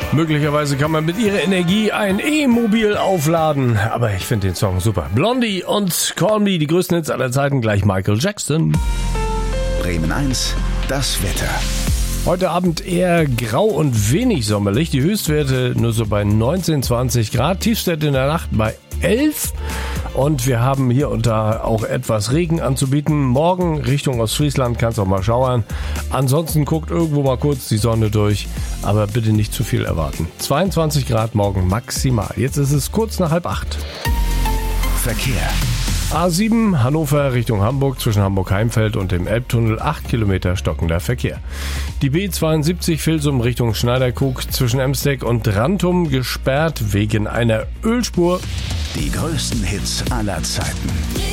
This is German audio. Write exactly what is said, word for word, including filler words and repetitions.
Möglicherweise kann man mit ihrer Energie ein E-Mobil aufladen. Aber ich finde den Song super. Blondie und Call Me, die größten Hits aller Zeiten, gleich Michael Jackson. Bremen eins, das Wetter. Heute Abend eher grau und wenig sommerlich. Die Höchstwerte nur so bei neunzehn, zwanzig Grad. Tiefstwerte in der Nacht bei elf. Und wir haben hier und da auch etwas Regen anzubieten. Morgen Richtung Ostfriesland kann es auch mal schauern. Ansonsten guckt irgendwo mal kurz die Sonne durch. Aber bitte nicht zu viel erwarten. zweiundzwanzig Grad morgen maximal. Jetzt ist es kurz nach halb acht. Verkehr. A sieben Hannover Richtung Hamburg zwischen Hamburg-Heimfeld und dem Elbtunnel acht Kilometer stockender Verkehr. Die B zweiundsiebzig Vilsum Richtung Schneiderkrug zwischen Emsteck und Rantum gesperrt wegen einer Ölspur. Die größten Hits aller Zeiten.